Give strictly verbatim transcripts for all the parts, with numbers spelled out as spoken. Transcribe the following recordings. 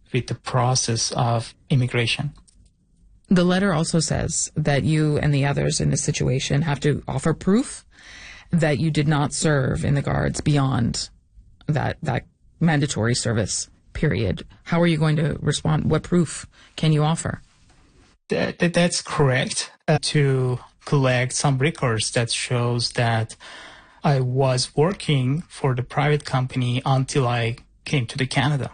with the process of immigration. The letter also says that you and the others in this situation have to offer proof that you did not serve in the Guards beyond that that mandatory service period. How are you going to respond? What proof can you offer? That, that, that's correct. Uh, to collect some records that shows that I was working for the private company until I came to the Canada.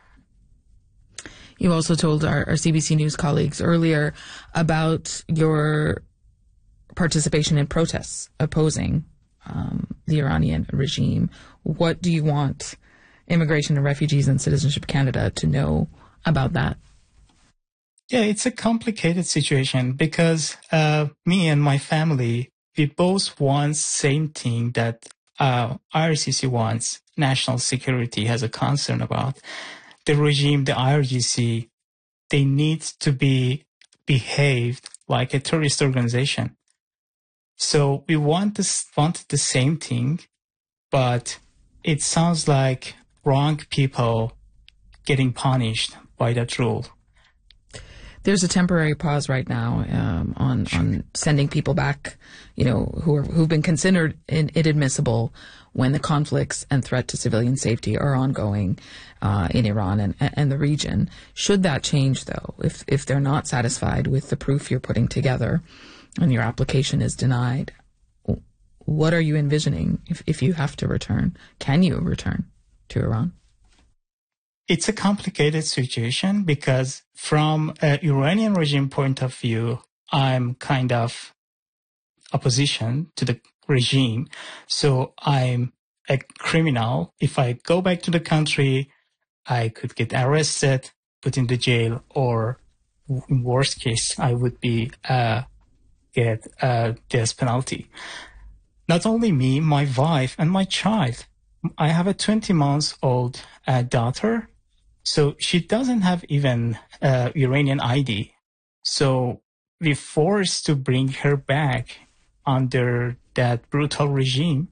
You also told our, our C B C News colleagues earlier about your participation in protests opposing um, the Iranian regime. What do you want Immigration and Refugees and Citizenship Canada to know about that? Yeah, it's a complicated situation because uh, me and my family, we both want same thing that uh, I R C C wants, national security has a concern about. The regime, the I R G C, they need to be behaved like a terrorist organization. So we want this, wanted the same thing, but it sounds like wrong people getting punished by that rule. There's a temporary pause right now um, on on sending people back, you know, who are who've been considered in, inadmissible when the conflicts and threat to civilian safety are ongoing uh, in Iran and and the region. Should that change, though, if if they're not satisfied with the proof you're putting together, and your application is denied, what are you envisioning if if you have to return? Can you return to Iran? It's a complicated situation because from an Iranian regime point of view, I'm kind of opposition to the regime. So I'm a criminal. If I go back to the country, I could get arrested, put in the jail, or in worst case, I would be uh, get a death penalty. Not only me, my wife and my child. I have a twenty months old uh, daughter. So she doesn't have even uh, Iranian I D. So we're forced to bring her back under that brutal regime.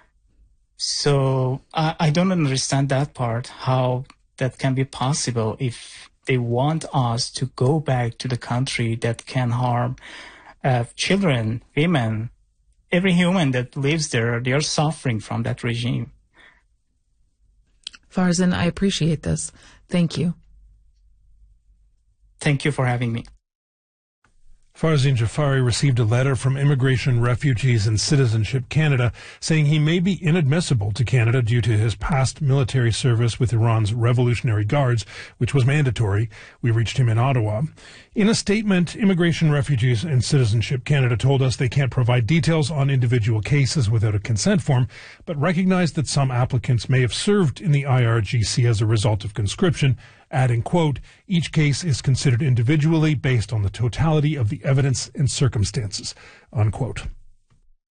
So I, I don't understand that part, how that can be possible if they want us to go back to the country that can harm uh, children, women, every human that lives there. They are suffering from that regime. Farzan, I appreciate this. Thank you. Thank you for having me. Farzin Jafari received a letter from Immigration, Refugees and Citizenship Canada saying he may be inadmissible to Canada due to his past military service with Iran's Revolutionary Guards, which was mandatory. We reached him in Ottawa. In a statement, Immigration, Refugees and Citizenship Canada told us they can't provide details on individual cases without a consent form, but recognized that some applicants may have served in the I R G C as a result of conscription, adding, quote, each case is considered individually based on the totality of the evidence and circumstances, unquote.